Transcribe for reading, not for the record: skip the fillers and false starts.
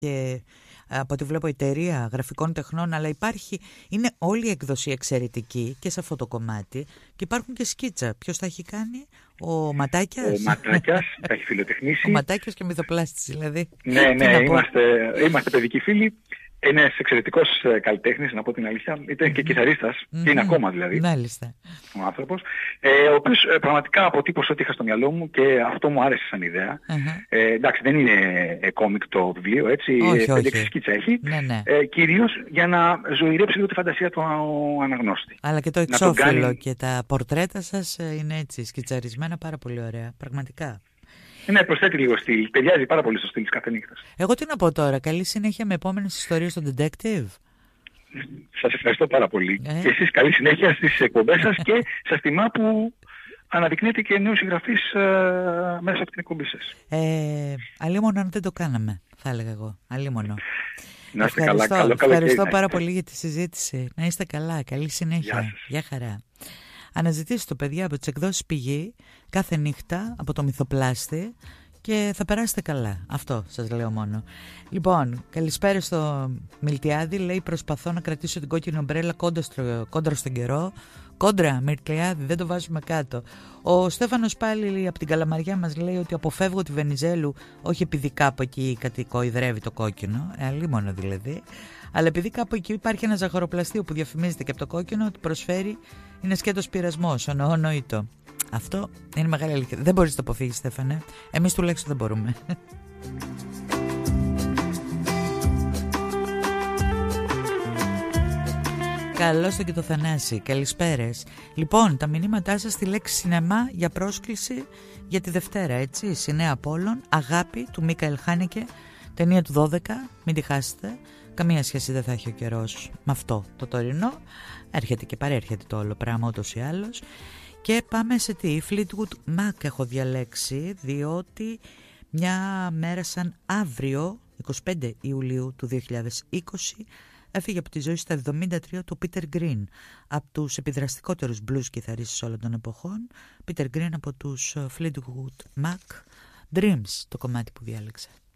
και από ό,τι βλέπω εταιρεία γραφικών τεχνών, αλλά είναι όλη η έκδοση εξαιρετική και σε αυτό το κομμάτι και υπάρχουν και σκίτσα. Ποιος τα έχει κάνει? Ο Ματάκιας. Ο Ματάκιας τα έχει φιλοτεχνήσει. Ο Ματάκιας και μυθοπλάστης δηλαδή. Ναι, είμαστε παιδικοί φίλοι. Είναι ένας εξαιρετικός καλλιτέχνης, να πω την αλήθεια. Ήταν και κιθαρίστας, και είναι ακόμα δηλαδή. Μάλιστα. Ο άνθρωπος. Ο οποίος πραγματικά αποτύπωσε ό,τι είχα στο μυαλό μου και αυτό μου άρεσε σαν ιδέα. Εντάξει, δεν είναι κόμικ το βιβλίο, έτσι. 5-6 σκίτσα έχει. Ναι. Κυρίως για να ζωηρέψει λίγο τη φαντασία του αναγνώστη. Αλλά και το εξώφυλλο και τα πορτρέτα σας είναι έτσι σκιτσαρισμένα πάρα πολύ ωραία. Πραγματικά. Ναι, προσθέτει λίγο στυλ. Ταιριάζει πάρα πολύ στο στυλ της κάθε νύχτας. Εγώ τι να πω τώρα, καλή συνέχεια με επόμενες ιστορίες στο Detective. Σας ευχαριστώ πάρα πολύ. Και εσείς καλή συνέχεια στις εκπομπές σας και σας τιμά που αναδεικνύετε και νέους συγγραφείς μέσα από την εκπομπή σας. Αλίμονο αν δεν το κάναμε, θα έλεγα εγώ. Αλίμονο. Να είστε καλά. Ευχαριστώ πάρα πολύ για τη συζήτηση. Να είστε καλά. Καλή συνέχεια. Γεια χαρά. Αναζητήστε το, παιδιά, από τις εκδόσεις Πηγή κάθε νύχτα από το Μυθοπλάστη και θα περάσετε καλά. Αυτό σας λέω μόνο. Λοιπόν, καλησπέρα στο Μιλτιάδη. Λέει: προσπαθώ να κρατήσω την κόκκινη ομπρέλα κόντρα στον καιρό. Κόντρα, Μιλτιάδη, δεν το βάζουμε κάτω. Ο Στέφανος πάλι από την Καλαμαριά μας λέει ότι αποφεύγω τη Βενιζέλου, όχι επειδή κάπου εκεί κατοικοειδρεύει το κόκκινο, αλίμονο δηλαδή, αλλά επειδή κάπου εκεί υπάρχει ένα ζαχαροπλαστείο που διαφημίζεται και από το κόκκινο ότι προσφέρει, είναι σκέτος πειρασμός, ονοήτο. Αυτό είναι μεγάλη αλήθεια. Δεν μπορείς να το αποφύγεις, Στέφανε. Εμείς τουλάχιστον δεν μπορούμε. Καλώς το και το Θανάση. Καλησπέρες. Λοιπόν, τα μηνύματά σας στη λέξη σινεμά για πρόσκληση για τη Δευτέρα, έτσι. Σινέα Απόλλων, Αγάπη του Μίκαελ Χάνεκε, ταινία του 12, μην τη χάσετε. Καμία σχέση δεν θα έχει ο καιρός με αυτό το τωρινό. Έρχεται και παρέρχεται το όλο πράγμα ούτως ή άλλως. Και πάμε σε τι, Fleetwood Mac έχω διαλέξει, διότι μια μέρα σαν αύριο, 25 Ιουλίου του 2020, έφυγε από τη ζωή στα 73 του Peter Green, από τους επιδραστικότερους blues κιθαρίστες όλων των εποχών. Peter Green από τους Fleetwood Mac, Dreams, το κομμάτι που διάλεξα.